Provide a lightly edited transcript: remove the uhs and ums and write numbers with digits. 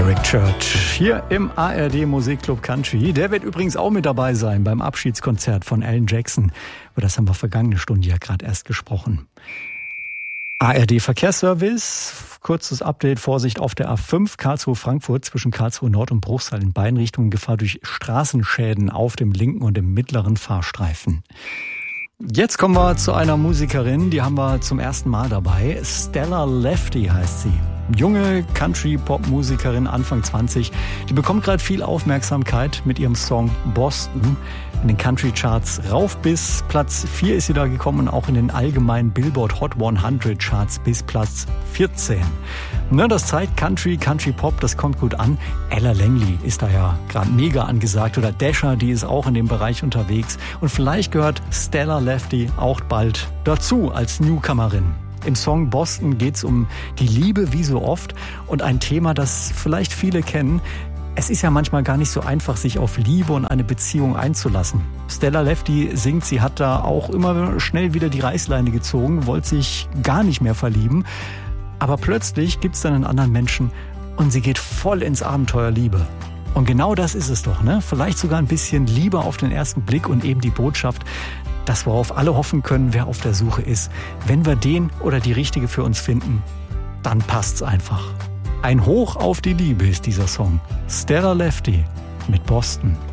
Eric Church hier im ARD Musikclub Country. Der wird übrigens auch mit dabei sein beim Abschiedskonzert von Alan Jackson. Über das haben wir vergangene Stunde ja gerade erst gesprochen. ARD Verkehrsservice, kurzes Update, Vorsicht auf der A5 Karlsruhe-Frankfurt zwischen Karlsruhe Nord und Bruchsal in beiden Richtungen, Gefahr durch Straßenschäden auf dem linken und dem mittleren Fahrstreifen. Jetzt kommen wir zu einer Musikerin, die haben wir zum ersten Mal dabei. Stella Lefty heißt sie. Junge Country-Pop-Musikerin, Anfang 20. Die bekommt gerade viel Aufmerksamkeit mit ihrem Song Boston. In den Country-Charts rauf bis Platz 4 ist sie da gekommen und auch in den allgemeinen Billboard Hot 100 Charts bis Platz 14. Na, das zeigt Country-Pop, das kommt gut an. Ella Langley ist da ja gerade mega angesagt. Oder Dasher, die ist auch in dem Bereich unterwegs. Und vielleicht gehört Stella Lefty auch bald dazu als Newcomerin. Im Song Boston geht's um die Liebe wie so oft und ein Thema, das vielleicht viele kennen. Es ist ja manchmal gar nicht so einfach, sich auf Liebe und eine Beziehung einzulassen. Stella Lefty singt, sie hat da auch immer schnell wieder die Reißleine gezogen, wollte sich gar nicht mehr verlieben. Aber plötzlich gibt's dann einen anderen Menschen und sie geht voll ins Abenteuer Liebe. Und genau das ist es doch, ne? Vielleicht sogar ein bisschen Liebe auf den ersten Blick und eben die Botschaft, dass worauf alle hoffen können, wer auf der Suche ist. Wenn wir den oder die Richtige für uns finden, dann passt's einfach. Ein Hoch auf die Liebe ist dieser Song. Stella Lefty mit Boston.